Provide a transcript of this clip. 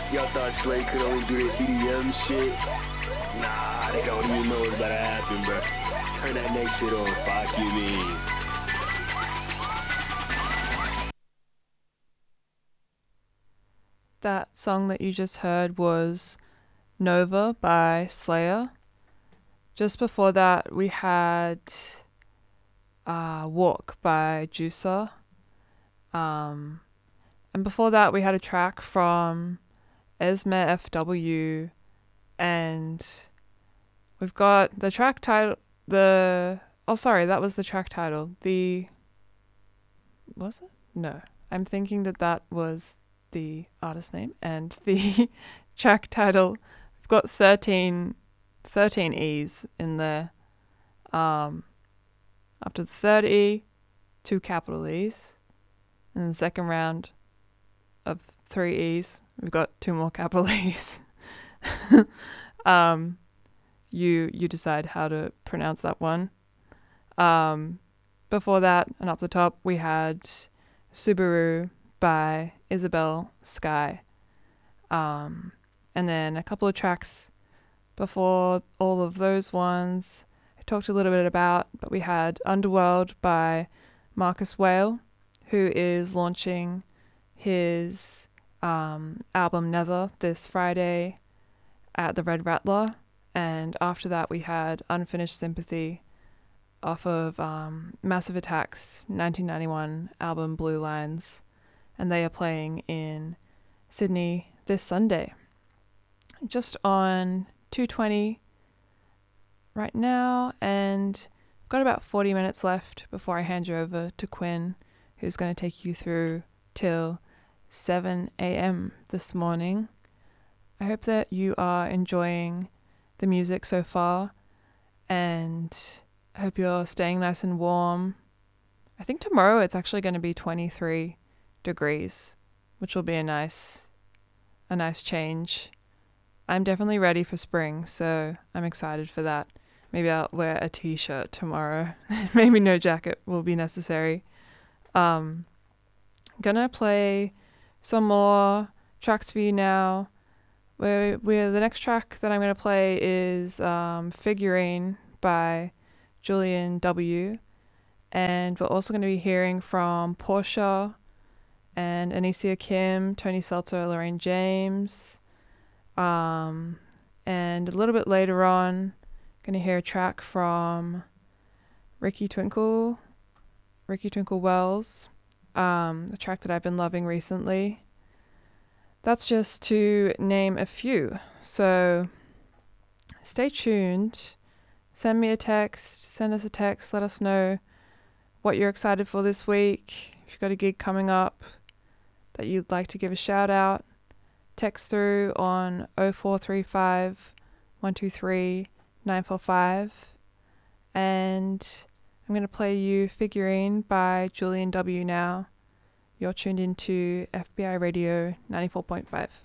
Y'all thought Slade could only do the EDM shit? Nah, they don't even know what's about to happen, bro. Turn that next shit on, fuck you mean. That song that you just heard was Nova by Slayer. Just before that, we had Walk by Juicer. And before that, we had a track from Esme FW, and we've got the track title. That was the track title. Was it? No, I'm thinking that was the artist name, and the track title. We've got 13 E's in there. After the third E, 2 capital E's. And in the second round of 3 E's, we've got 2 more capital E's. You decide how to pronounce that one. Before that, and up the top, we had Subaru by Isabel Sky. And then a couple of tracks before all of those ones I talked a little bit about, but we had Underworld by Marcus Whale, who is launching his album Nether this Friday at the Red Rattler. And after that, we had Unfinished Sympathy off of Massive Attack's 1991 album Blue Lines. And they are playing in Sydney this Sunday. Just on 2:20 right now, and I've got about 40 minutes left before I hand you over to Quinn, who's going to take you through till 7 a.m. this morning. I hope that you are enjoying the music so far, and I hope you're staying nice and warm. I think tomorrow it's actually going to be 23 degrees, which will be a nice change. I'm definitely ready for spring, so I'm excited for that. Maybe I'll wear a t-shirt tomorrow. Maybe no jacket will be necessary. Gonna play some more tracks for you now. The next track that I'm gonna play is Figurine by Julian W. And we're also gonna be hearing from Portia and Anicia Kim, Tony Seltzer, Lorraine James. And a little bit later on, gonna hear a track from Ricky Twinkle Wells, a track that I've been loving recently. That's just to name a few. So stay tuned. Send us a text, let us know what you're excited for this week. If you've got a gig coming up that you'd like to give a shout out, text through on 0435 123 945. And I'm going to play you Figurine by Julian W. now. You're tuned into FBI Radio 94.5.